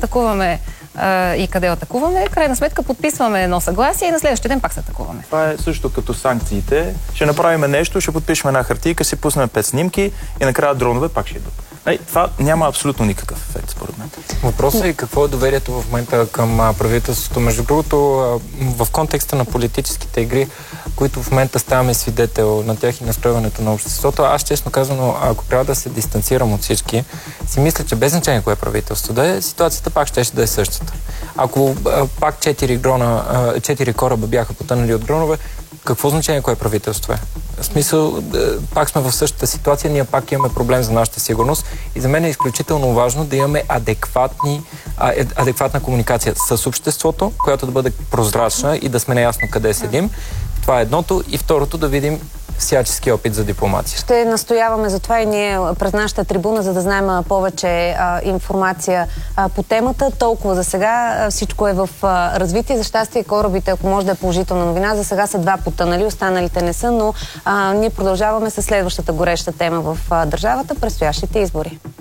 атакуваме и къде атакуваме. Крайна сметка подписваме едно съгласие и на следващия ден пак се атакуваме. Това е също като санкциите. Ще направим нещо, ще подпишем една хартийка, си пуснем 5 снимки и накрая дронове пак ще идват. Това няма абсолютно никакъв ефект, според мен. Въпросът е какво е доверието в момента към правителството. Между другото, в контекста на политическите игри, които в момента ставаме свидетел на тях и настройването на обществото, аз честно казано, ако трябва да се дистанцирам от всички, си мисля, че без значение кое правителство да е, ситуацията пак ще да е същата. Ако пак 4 кораба бяха потънали от дронове, какво значение кое правителство е? В смисъл, пак сме в същата ситуация, ние пак имаме проблем за нашата сигурност и за мен е изключително важно да имаме адекватна комуникация с обществото, която да бъде прозрачна и да сме наясно къде седим. Това е едното. И второто, да видим всячески опит за дипломация. Ще настояваме за това и ние през нашата трибуна, за да знаем повече информация по темата. Толкова за сега. Всичко е в развитие. За щастие корабите, ако може да е положителна новина, за сега са 2 потънали, останалите не са, но ние продължаваме с следващата гореща тема в държавата, предстоящите избори.